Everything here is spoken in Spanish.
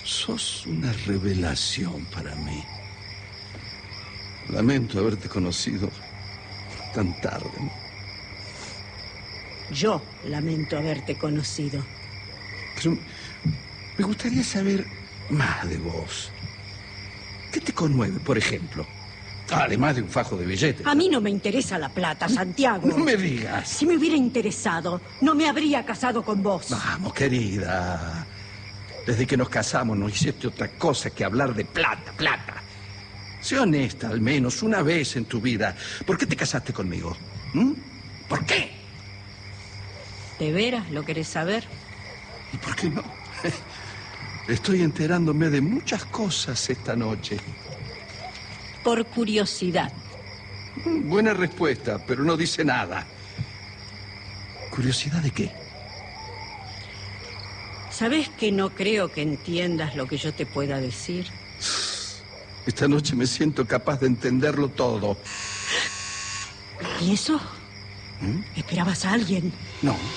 Sos una revelación para mí. Lamento haberte conocido tan tarde. Yo lamento haberte conocido. Pero me gustaría saber más de vos. ¿Qué te conmueve, por ejemplo? Además de un fajo de billetes. A mí no me interesa la plata, Santiago. No me digas. Si me hubiera interesado, no me habría casado con vos. Vamos, querida. Desde que nos casamos no hiciste otra cosa que hablar de plata, plata. Sé honesta, al menos una vez en tu vida. ¿Por qué te casaste conmigo? ¿Por qué? ¿De veras lo querés saber? ¿Y por qué no? Estoy enterándome de muchas cosas esta noche. Por curiosidad. Buena respuesta, pero no dice nada. ¿Curiosidad de qué? ¿Sabés que no creo que entiendas lo que yo te pueda decir? Esta noche me siento capaz de entenderlo todo. ¿Y eso? ¿Esperabas a alguien? No.